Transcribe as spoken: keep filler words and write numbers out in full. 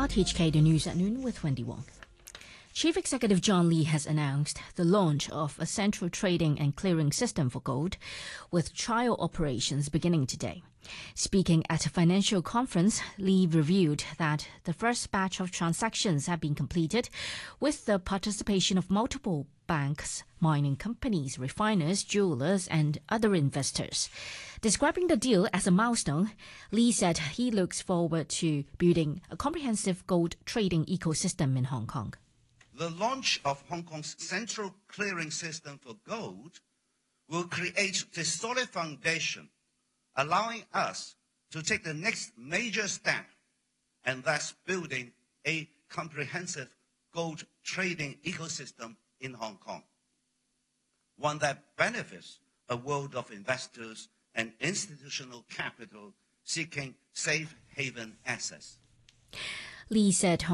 R T H K, the news at noon with Wendy Wong. Chief Executive John Lee has announced the launch of a central trading and clearing system for gold, with trial operations beginning today. Speaking at a financial conference, Lee revealed that the first batch of transactions have been completed with the participation of multiple banks, mining companies, refiners, jewelers, and other investors. Describing the deal as a milestone, Lee said he looks forward to building a comprehensive gold trading ecosystem in Hong Kong. The launch of Hong Kong's central clearing system for gold will create the solid foundation, allowing us to take the next major step, and thus building a comprehensive gold trading ecosystem in Hong Kong, one that benefits a world of investors and institutional capital seeking safe haven access. Lee said